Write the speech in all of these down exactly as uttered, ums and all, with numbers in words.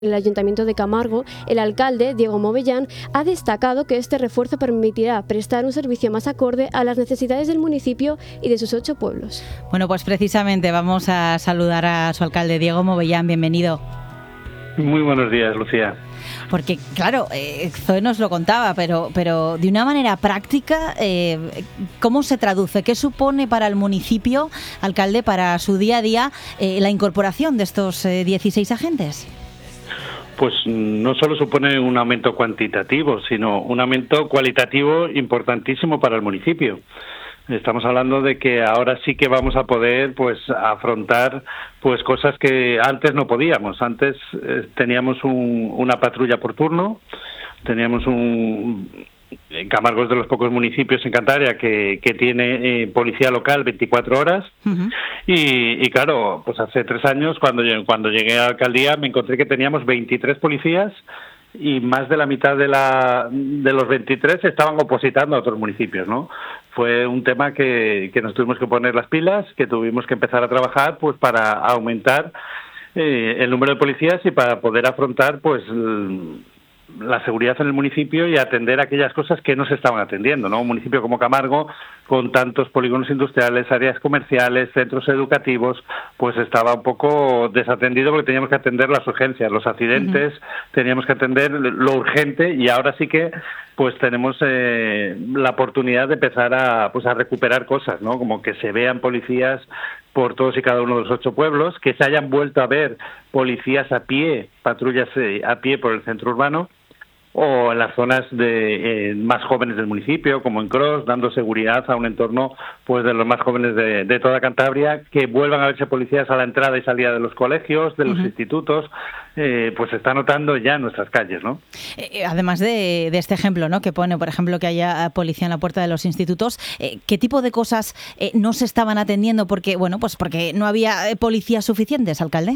El Ayuntamiento de Camargo, el alcalde, Diego Movellán, ha destacado que este refuerzo permitirá prestar un servicio más acorde a las necesidades del municipio y de sus ocho pueblos. Bueno, pues precisamente vamos a saludar a su alcalde, Diego Movellán. Bienvenido. Muy buenos días, Lucía. Porque, claro, eh, Zoe nos lo contaba, pero, pero de una manera práctica, eh, ¿cómo se traduce? ¿Qué supone para el municipio, alcalde, para su día a día, eh, la incorporación de estos eh, dieciséis agentes? Pues no solo supone un aumento cuantitativo, sino un aumento cualitativo importantísimo para el municipio. Estamos hablando de que ahora sí que vamos a poder pues afrontar pues cosas que antes no podíamos. Antes eh, teníamos un, una patrulla por turno, teníamos un... Camargo es de los pocos municipios en Cantabria que, que tiene eh, policía local veinticuatro horas. Uh-huh. y, y claro, pues hace tres años cuando, cuando llegué a la alcaldía me encontré que teníamos veintitrés policías y más de la mitad de, la, de los veintitrés estaban opositando a otros municipios, ¿no? Fue un tema que, que nos tuvimos que poner las pilas, que tuvimos que empezar a trabajar pues para aumentar eh, el número de policías y para poder afrontar pues la seguridad en el municipio y atender aquellas cosas que no se estaban atendiendo, ¿no? Un municipio como Camargo, con tantos polígonos industriales, áreas comerciales, centros educativos, pues estaba un poco desatendido porque teníamos que atender las urgencias, los accidentes, uh-huh. teníamos que atender lo urgente y ahora sí que pues tenemos eh, la oportunidad de empezar a pues a recuperar cosas, ¿no? Como que se vean policías por todos y cada uno de los ocho pueblos, que se hayan vuelto a ver policías a pie, patrullas eh, a pie por el centro urbano, o en las zonas de eh, más jóvenes del municipio, como en Cros, dando seguridad a un entorno pues de los más jóvenes de, de toda Cantabria, que vuelvan a verse policías a la entrada y salida de los colegios, de los uh-huh. institutos, eh, pues se está notando ya en nuestras calles, ¿no? Eh, además de, de este ejemplo, ¿no? Que pone, por ejemplo, que haya policía en la puerta de los institutos, eh, ¿qué tipo de cosas eh, no se estaban atendiendo porque, bueno, pues porque no había eh, policías suficientes, alcalde?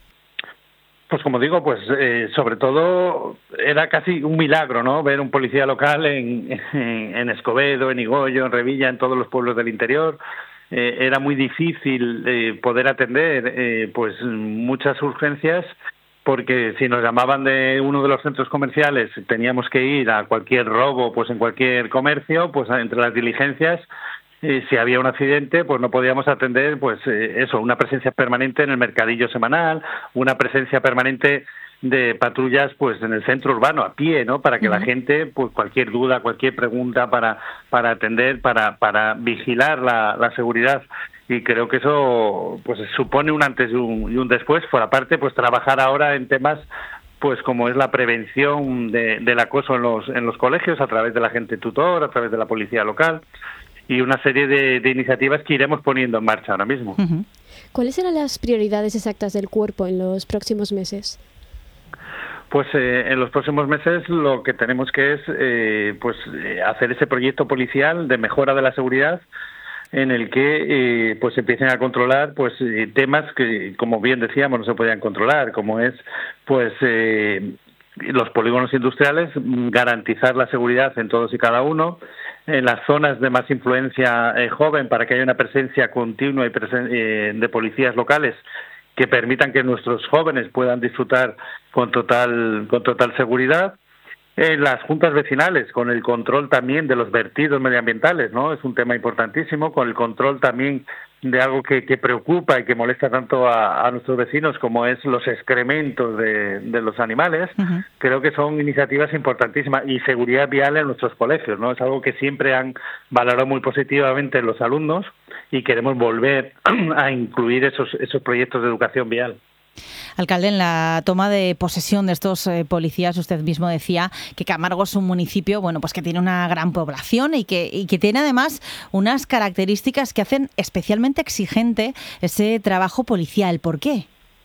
Pues como digo, pues eh, sobre todo era casi un milagro, ¿no? Ver un policía local en, en, en Escobedo, en Igoyo, en Revilla, en todos los pueblos del interior. Eh, era muy difícil eh, poder atender eh, pues muchas urgencias porque si nos llamaban de uno de los centros comerciales teníamos que ir a cualquier robo, pues en cualquier comercio, pues entre las diligencias. Eh, si había un accidente, pues no podíamos atender, pues eh, eso, una presencia permanente en el mercadillo semanal, una presencia permanente de patrullas, pues en el centro urbano a pie, ¿no? Para que uh-huh. la gente, pues cualquier duda, cualquier pregunta para para atender, para para vigilar la, la seguridad. Y creo que eso, pues supone un antes y un, y un después. Por aparte, pues trabajar ahora en temas pues como es la prevención de, del acoso en los en los colegios a través de la agente tutor, a través de la policía local. Y una serie de, de iniciativas que iremos poniendo en marcha ahora mismo. Uh-huh. ¿Cuáles serán las prioridades exactas del cuerpo en los próximos meses? Pues eh, en los próximos meses lo que tenemos que es eh, pues eh, hacer ese proyecto policial de mejora de la seguridad en el que eh, pues empiecen a controlar pues eh, temas que, como bien decíamos, no se podían controlar, como es pues eh, los polígonos industriales, garantizar la seguridad en todos y cada uno, en las zonas de más influencia eh, joven para que haya una presencia continua y presen- eh, de policías locales que permitan que nuestros jóvenes puedan disfrutar con total con total seguridad. En las juntas vecinales, con el control también de los vertidos medioambientales, ¿no? Es un tema importantísimo, con el control también de algo que, que preocupa y que molesta tanto a, a nuestros vecinos como es los excrementos de, de los animales. Uh-huh. Creo que son iniciativas importantísimas. Y seguridad vial en nuestros colegios, ¿no? Es algo que siempre han valorado muy positivamente los alumnos y queremos volver a incluir esos, esos proyectos de educación vial. Alcalde, en la toma de posesión de estos eh, policías, usted mismo decía que Camargo es un municipio, bueno, pues que tiene una gran población y que, y que tiene además unas características que hacen especialmente exigente ese trabajo policial. ¿Por qué?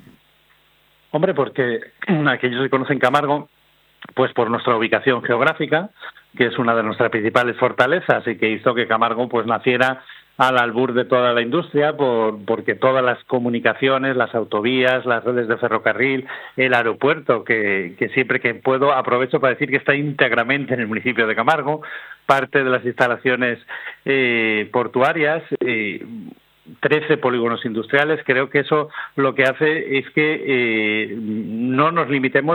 Hombre, porque aquellos que conocen Camargo, pues por nuestra ubicación geográfica, que es una de nuestras principales fortalezas y que hizo que Camargo pues naciera al albur de toda la industria, por, porque todas las comunicaciones, las autovías, las redes de ferrocarril, el aeropuerto, que, que siempre que puedo aprovecho para decir que está íntegramente en el municipio de Camargo, parte de las instalaciones eh, portuarias, eh, trece polígonos industriales. Creo que eso lo que hace es que eh, no nos limitemos